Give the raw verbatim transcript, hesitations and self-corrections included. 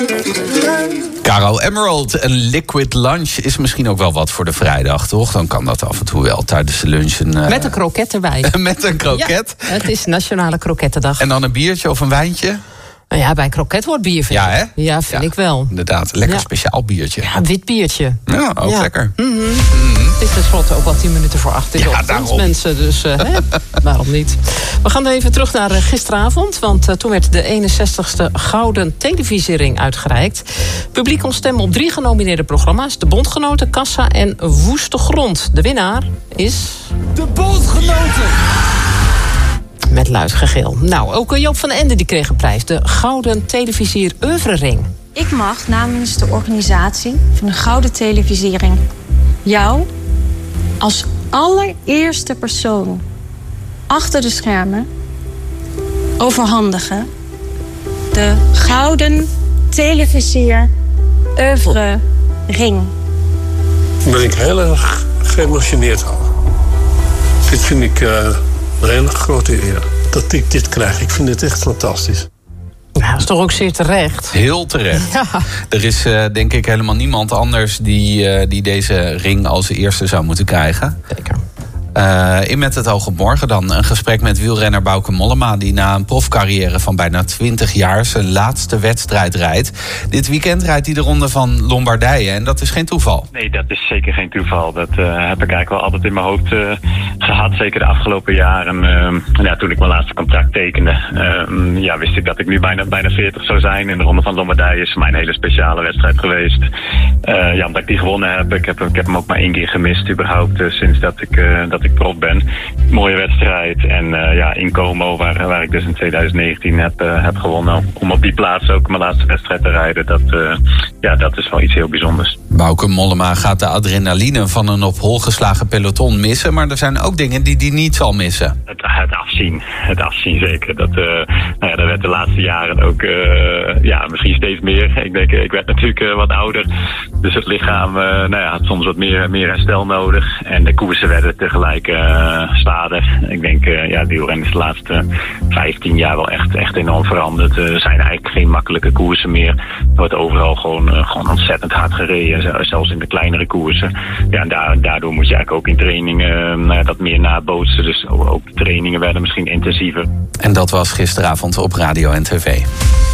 Caro Emerald, een liquid lunch is misschien ook wel wat voor de vrijdag, toch? Dan kan dat af en toe wel tijdens de lunch. Een, uh... Met een kroket erbij. Met een kroket? Ja, het is Nationale Krokettendag. En dan een biertje of een wijntje? Nou ja, bij kroket wordt bier, vind ja, ik. Hè? Ja, vind ja, ik wel. Inderdaad, lekker ja. speciaal biertje. Ja, wit biertje. Ja, ook ja. lekker. Mm-hmm. Mm-hmm. Het is tenslotte ook wel tien minuten voor acht. Ja, daarom. Mensen, dus uh, hè? Waarom niet? We gaan even terug naar uh, gisteravond. Want uh, toen werd de eenenzestigste Gouden Televisiering uitgereikt. Publiek kon stemmen op drie genomineerde programma's. De Bondgenoten, Kassa en Woeste Grond. De winnaar is... De Bondgenoten! Met luid gegil. Nou, ook Joop van den Ende die kreeg een prijs. De Gouden Televisier Oeuvrering. Ik mag namens de organisatie van de Gouden Televisiering jou als allereerste persoon achter de schermen overhandigen de Gouden Televisier Oeuvrering. Daar ben ik heel erg geëmotioneerd over. Dit vind ik uh, een hele grote eer dat ik dit krijg. Ik vind dit echt fantastisch. Ja, dat is toch ook zeer terecht. Heel terecht. Ja. Er is uh, denk ik helemaal niemand anders die, uh, die deze ring als eerste zou moeten krijgen. Zeker. Uh, in Met het oog op morgen dan een gesprek met wielrenner Bauke Mollema, die na een profcarrière van bijna twintig jaar zijn laatste wedstrijd rijdt. Dit weekend rijdt hij de ronde van Lombardije en dat is geen toeval. Nee, dat is zeker geen toeval. Dat uh, heb ik eigenlijk wel altijd in mijn hoofd uh, gehad, zeker de afgelopen jaren. Uh, ja, toen ik mijn laatste contract tekende, uh, ja, wist ik dat ik nu bijna, bijna veertig zou zijn. En de ronde van Lombardije is mijn hele speciale wedstrijd geweest. Uh, ja, omdat ik die gewonnen heb. Ik heb, ik heb hem ook maar één keer gemist überhaupt, uh, sinds dat ik... Uh, dat ik prof ben. Mooie wedstrijd en uh, ja, in Como, waar, waar ik dus in twintig negentien heb, uh, heb gewonnen. Om op die plaats ook mijn laatste wedstrijd te rijden, dat, uh, ja, dat is wel iets heel bijzonders. Bauke Mollema gaat de adrenaline van een op hol geslagen peloton missen, maar er zijn ook dingen die hij niet zal missen. Het, het afzien, het afzien zeker. Dat, uh, nou ja, dat werd de laatste jaren ook uh, ja, misschien steeds meer. Ik denk, ik werd natuurlijk uh, wat ouder, dus het lichaam uh, nou ja, had soms wat meer, meer herstel nodig. En de koersen werden tegelijk uh, zwaarder. Ik denk, uh, ja, de wielrennen is de laatste vijftien jaar wel echt, echt enorm veranderd. Uh, er zijn eigenlijk geen makkelijke koersen meer. Er wordt overal gewoon, uh, gewoon ontzettend hard gereden, zelfs in de kleinere koersen. Ja, en daar, daardoor moet je eigenlijk ook in trainingen uh, dat meer nabootsen. Dus ook de trainingen werden misschien intensiever. En dat was gisteravond op radio en tv.